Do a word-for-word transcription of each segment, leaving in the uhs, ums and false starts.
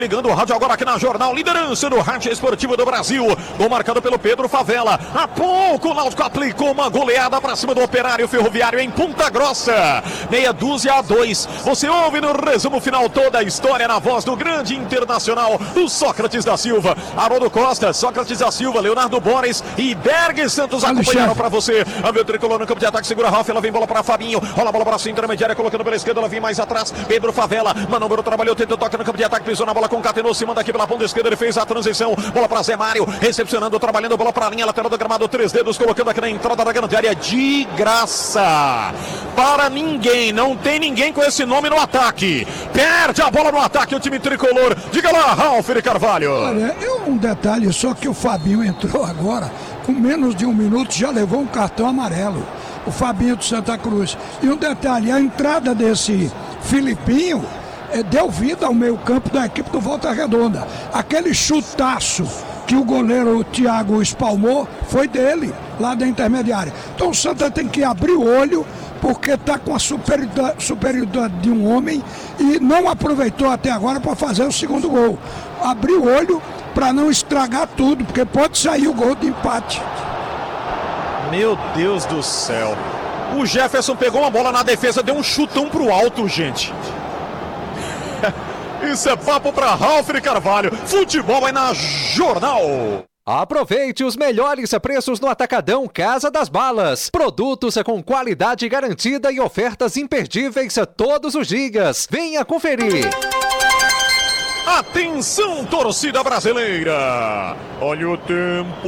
Ligando o rádio agora aqui na Jornal, liderança do rádio esportivo do Brasil. Gol marcado pelo Pedro Favela. Há pouco o Náutico aplicou uma goleada para cima do Operário Ferroviário em Ponta Grossa. Meia dúzia a dois. Você ouve no resumo final toda a história na voz do grande internacional, o Sócrates da Silva. Haroldo Costa, Sócrates da Silva, Leonardo Borges e Berg Santos acompanharam para você. A meu tricolor no campo de ataque, segura Ralf, ela vem bola para Fabinho. Rola a bola para a intermediária, colocando pela esquerda, ela vem mais atrás. Pedro Favela, Manobro trabalhou, tentou toque no campo de ataque, pisou na bola, concatenou, se manda aqui pela ponta esquerda, ele fez a transição, bola para Zé Mário, recepcionando, trabalhando, bola para a linha lateral do gramado, três dedos, colocando aqui na entrada da grande área, de graça, para ninguém, não tem ninguém com esse nome no ataque, perde a bola no ataque o time tricolor, diga lá, Ralf de Carvalho. Olha, eu, um detalhe só que o Fabinho entrou agora, com menos de um minuto já levou um cartão amarelo, o Fabinho do Santa Cruz, e um detalhe, a entrada desse Filipinho deu vida ao meio campo da equipe do Volta Redonda. Aquele chutaço que o goleiro Thiago espalmou foi dele, lá da intermediária. Então o Santa tem que abrir o olho, porque está com a superioridade, superioridade de um homem e não aproveitou até agora para fazer o segundo gol. Abrir o olho para não estragar tudo, porque pode sair o gol de empate. Meu Deus do céu. O Jefferson pegou uma bola na defesa, deu um chutão pro alto, gente. Isso é papo para Ralf de Carvalho. Futebol é na Jornal. Aproveite os melhores preços no Atacadão Casa das Balas. Produtos com qualidade garantida e ofertas imperdíveis todos os dias. Venha conferir. Atenção, torcida brasileira. Olha o tempo.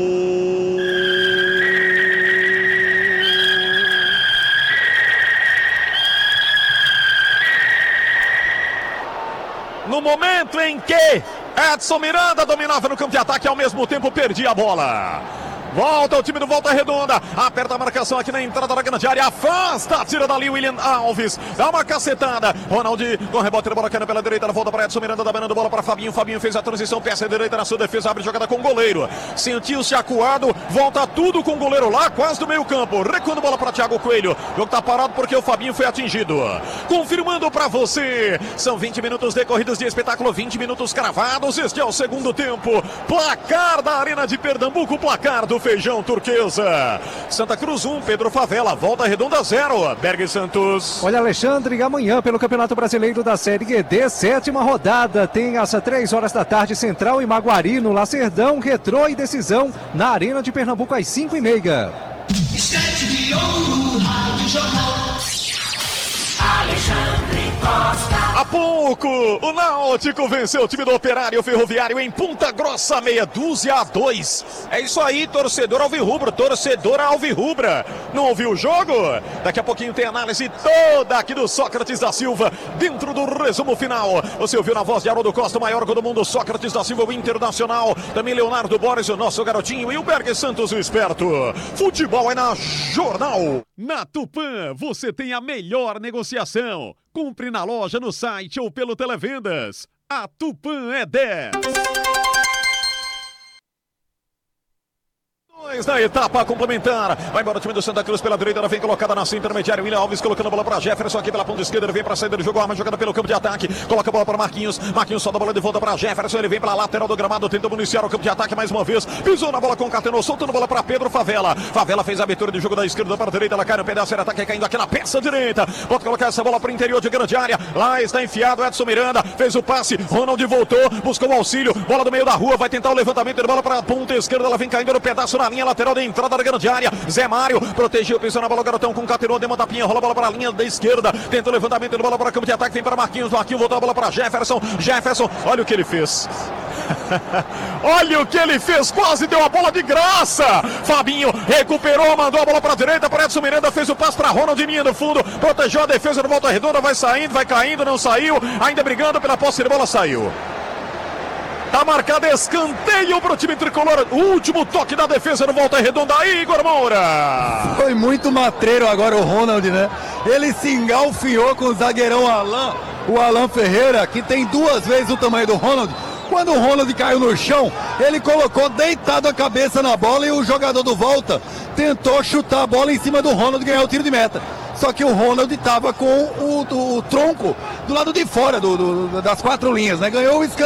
No momento em que Edson Miranda dominava no campo de ataque, ao mesmo tempo perdia a bola. Volta o time do Volta Redonda, aperta a marcação aqui na entrada da grande área, afasta, tira dali o William Alves, dá uma cacetada, Ronaldi com rebote da bola caindo pela direita, volta para Edson Miranda, dando bola para Fabinho, Fabinho fez a transição, peça direita na sua defesa, abre jogada com o goleiro, sentiu-se acuado, volta tudo com o goleiro lá, quase do meio campo, recuando bola para Thiago Coelho, o jogo tá parado porque o Fabinho foi atingido, confirmando para você, são vinte minutos decorridos de espetáculo, vinte minutos cravados, este é o segundo tempo, placar da Arena de Pernambuco, placar do Feijão Turquesa. Santa Cruz um, Pedro Favela, Volta Redonda zero. Berg Santos. Olha, Alexandre, amanhã pelo Campeonato Brasileiro da Série D, sétima rodada, tem às três horas da tarde, Central e Maguari, no Lacerdão, Retrô e Decisão, na Arena de Pernambuco às cinco e meia. Alexandre Costa. Há pouco, o Náutico venceu o time do Operário Ferroviário em Ponta Grossa, meia dúzia a dois. É isso aí, torcedor alvirrubro, torcedora alvirrubra. Não ouviu o jogo? Daqui a pouquinho tem análise toda aqui do Sócrates da Silva, dentro do resumo final. Você ouviu na voz de Haroldo Costa, o maior gol do mundo, Sócrates da Silva, o internacional. Também Leonardo Borges, o nosso garotinho, e o Berg Santos, o esperto. Futebol é na Jornal. Na Tupã, você tem a melhor negociação. Compre na loja, no site ou pelo Televendas. A Tupã é dez. Na etapa complementar, vai embora o time do Santa Cruz pela direita, ela vem colocada na intermediária, William Alves colocando a bola para Jefferson aqui pela ponta esquerda, ele vem para a saída do jogo, arma jogada pelo campo de ataque, coloca a bola para Marquinhos, Marquinhos solta a bola de volta para Jefferson, ele vem para a lateral do gramado, tenta municiar o campo de ataque mais uma vez, pisou na bola, concatenou, soltando a bola para Pedro Favela, Favela fez a abertura de jogo da esquerda para a direita, ela cai no pedaço, ele ataque caindo aqui na peça direita, bota colocar essa bola para o interior de grande área, lá está enfiado Edson Miranda, fez o passe, Ronald voltou, buscou o auxílio, bola do meio da rua, vai tentar o levantamento de bola para a ponta esquerda, ela vem caindo no pedaço na linha lateral de entrada da grande área, Zé Mário protegeu, pisou na bola, o garotão com caterou, deu uma tapinha, rola a bola para a linha da esquerda, tenta o levantamento de bola para o campo de ataque, vem para Marquinhos, Marquinhos voltou a bola para Jefferson, Jefferson, olha o que ele fez. Olha o que ele fez, quase deu a bola de graça. Fabinho recuperou, mandou a bola para a direita, para Edson Miranda, fez o passe para Ronald, linha do fundo, protegeu a defesa do Volta Redonda, vai saindo, vai caindo, não saiu, ainda brigando pela posse de bola, saiu. Tá marcado escanteio pro time tricolor. O último toque da defesa do Volta Redonda aí, Igor Moura. Foi muito matreiro agora o Ronald, né? Ele se engalfiou com o zagueirão Alan, o Alan Ferreira, que tem duas vezes o tamanho do Ronald. Quando o Ronald caiu no chão, ele colocou deitado a cabeça na bola e o jogador do Volta tentou chutar a bola em cima do Ronald e ganhar o tiro de meta. Só que o Ronald estava com o, o, o tronco do lado de fora do, do, das quatro linhas, né? Ganhou o escanteio.